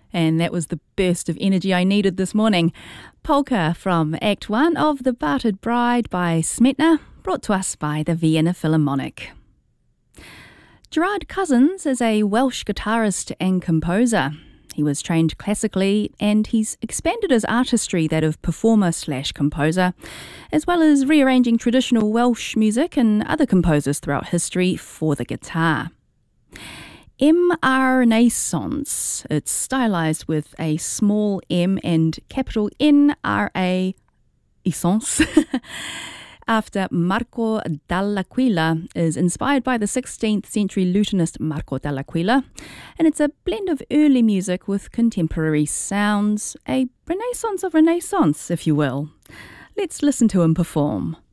And that was the burst of energy I needed this morning. Polka from Act 1 of The Bartered Bride by Smetna, brought to us by the Vienna Philharmonic. Gerard Cousins is a Welsh guitarist and composer. He was trained classically and he's expanded his artistry, that of performer/composer, as well as rearranging traditional Welsh music and other composers throughout history for the guitar. M.R. Renaissance. It's stylized with a small m and capital N-R-A essence. After Marco dall'Aquila, is inspired by the 16th century lutenist Marco dall'Aquila, and it's a blend of early music with contemporary sounds, a renaissance of Renaissance, if you will. Let's listen to him perform.